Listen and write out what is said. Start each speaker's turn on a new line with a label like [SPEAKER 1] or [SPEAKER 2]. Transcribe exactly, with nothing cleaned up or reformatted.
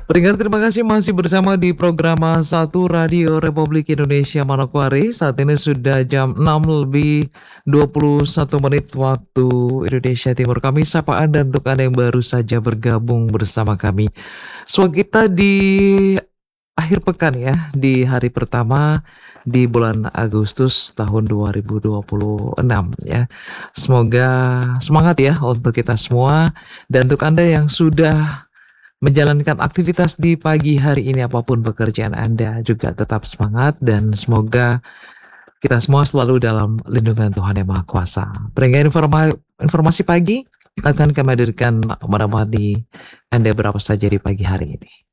[SPEAKER 1] Pendengar, terima kasih masih bersama di program satu Radio Republik Indonesia Manokwari. Saat ini sudah jam enam lebih dua puluh satu menit waktu Indonesia Timur. Kami sapa Anda untuk Anda yang baru saja bergabung bersama kami. So, kita di akhir pekan ya, di hari pertama di bulan Agustus tahun dua ribu dua puluh enam ya. Semoga semangat ya untuk kita semua, dan untuk Anda yang sudah menjalankan aktivitas di pagi hari ini, apapun pekerjaan Anda, juga tetap semangat dan semoga kita semua selalu dalam lindungan Tuhan Yang Maha Kuasa. Pendengar, informa- informasi pagi akan kami hadirkan menemani Anda berapa saja di pagi hari ini.